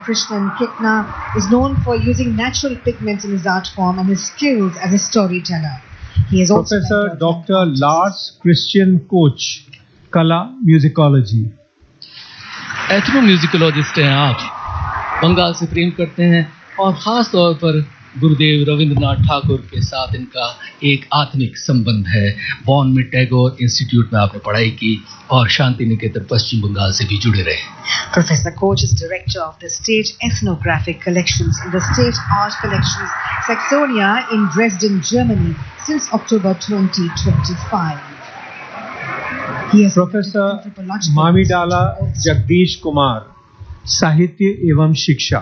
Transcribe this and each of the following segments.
Krishnan Kitna is known for using natural pigments in his art form and his skills as a storyteller. He is also Professor Dr. Lars Christian Koch, Kala Musicology. एथनोम्यूजिकोलॉजिस्ट हैं आप, बंगाल से प्रेम करते हैं और ख़ास तौर पर गुरुदेव रविंद्रनाथ ठाकुर के साथ इनका एक आत्मिक संबंध है। बॉन में टैगोर इंस्टीट्यूट में आपने पढ़ाई की और शांति निकेतन पश्चिम बंगाल से भी जुड़े रहे। Professor Koch is director of the State Ethnographic Collections in the State Art Collections Saxonia in Dresden, Germany since October 2025. Professor मामीडाला Jagdish Kumar, साहित्य एवं शिक्षा।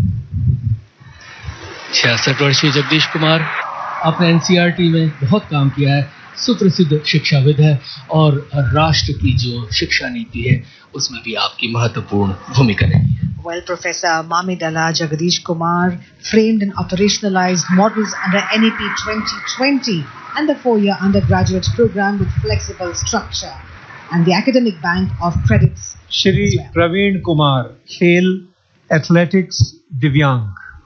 66 वर्षीय जगदीश कुमार आपने एनसीईआरटी में बहुत काम किया है, सुप्रसिद्ध शिक्षाविद है और राष्ट्र की जो शिक्षा नीति है उसमें भी आपकी महत्वपूर्ण भूमिका रही है। Well, Professor Mamidala Jagadish Kumar framed and operationalized models under NEP 2020 and the 4-year undergraduate program with flexible structure and the academic bank of credits. Shri Praveen Kumar, खेल एथलेटिक्स दिव्यांग।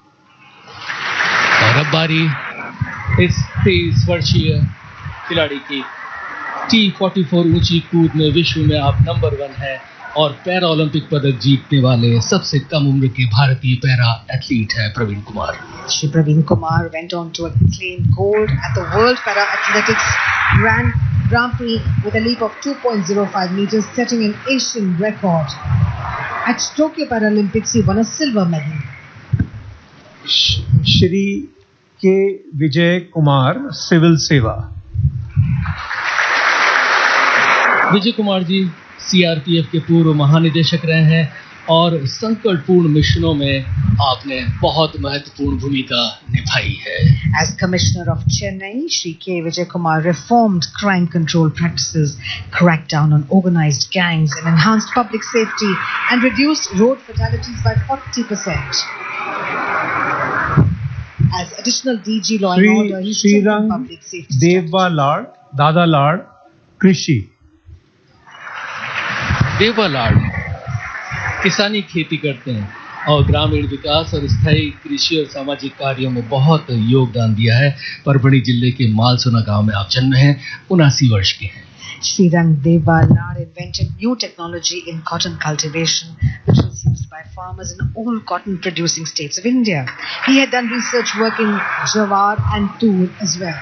और अब बारी इस 23 वर्षीय खिलाड़ी की T44 ऊंची कूद में विश्व में आप नंबर 1 हैं और पैरा ओलंपिक पदक जीतने वाले सबसे कम उम्र के भारतीय पैरा एथलीट है Praveen Kumar. Shri Praveen Kumar went on to claim gold at the World Para Athletics Grand Prix with a leap of 2.05 meters, setting an Asian record. At Tokyo Paralympics, he won a silver medal. Shri के Vijay Kumar, civil सेवा। Vijay Kumar ji CRPF के पूर्व महानिदेशक रहे हैं और संकटपूर्ण मिशनों में आपने बहुत महत्वपूर्ण भूमिका निभाई है। As Commissioner of Chennai, Shri K. Vijay Kumar reformed crime control practices, cracked down on organized gangs and enhanced public safety and reduced road fatalities by 40%. As additional DG Law and Order, he strengthened public safety. देववा लाड, दादा लाड, कृषि। देववा लाड किसानी खेती करते हैं और ग्रामीण विकास और स्थायी कृषि और सामाजिक कार्यों में बहुत योगदान दिया है। परभणी जिले के मालसोना गांव में आप जन्मे हैं, 79 वर्ष के हैं। Shri Deva Lad invented new technology in cotton cultivation, which was used by farmers in all cotton-producing states of India. He had done research work in Jawar and Tur as well.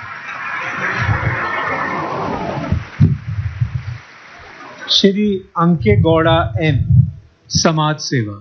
Shri अंके Gowda M, समाज सेवा।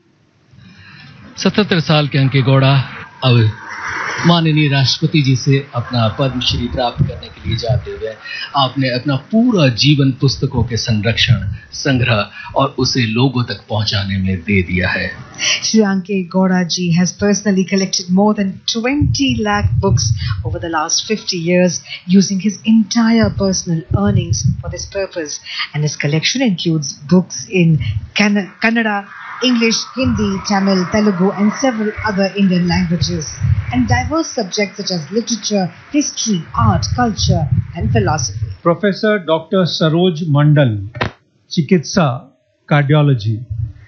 77 साल के अंके गौड़ा अब माननीय राष्ट्रपति जी से अपना पद्मश्री प्राप्त करने के लिए जाते हुए आपने अपना पूरा जीवन पुस्तकों के संरक्षण, संग्रह और उसे लोगों तक पहुंचाने में दे दिया है। Shri Anke Gowda ji has personally collected more than 20 lakh books over the last 50 years using his entire personal earnings for this purpose, and his collection includes books in Kannada, English, Hindi, Tamil, Telugu and several other Indian languages, and diverse subjects such as literature, history, art, culture and philosophy. Professor Dr. Saroj Mandal, चिकित्सा cardiology.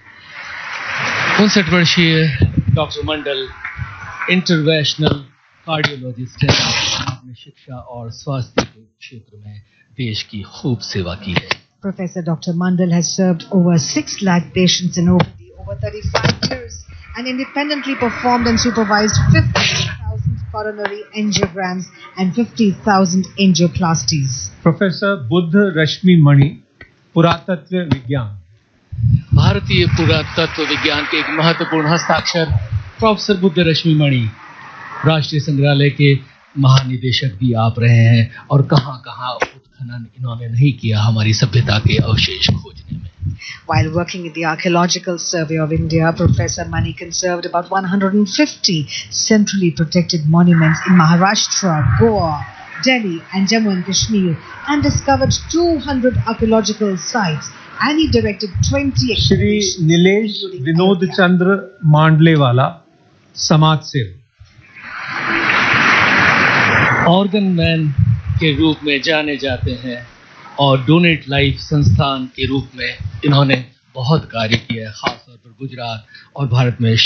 59 वर्षीय doctor मंडल interventional cardiologist हैं। आपने शिक्षा और स्वास्थ्य के क्षेत्र में देश की खूब सेवा की है। Professor Dr. Mandal has served over 6 lakh patients in over 35 years and independently performed and supervised 50,000 coronary angiograms and 50,000 angioplasties. Professor Buddha Rashmi Mani, पुरातत्व विज्ञान। भारतीय पुरातत्व विज्ञान के एक महत्वपूर्ण हस्ताक्षर प्रोफेसर बुद्ध रश्मि मणि, राष्ट्रीय संग्रहालय के महानिदेशक भी आप रहे हैं और कहां-कहां उत्खनन इन्होंने नहीं किया हमारी सभ्यता के अवशेष खोजने में। While working in the Archaeological Survey of India, Professor Mani conserved about 150 centrally protected monuments in Maharashtra, Goa, Delhi and Jammu and Kashmir and discovered 200 archaeological sites, and he directed 20 Shri Nilesh Vinod चंद्र मांडलेवाला, समाज सेवा। ऑर्गन मैन के रूप में जाने जाते हैं और donate life संस्थान के रूप में इन्होंने बहुत कार्य किया है, खासतौर पर गुजरात और भारत में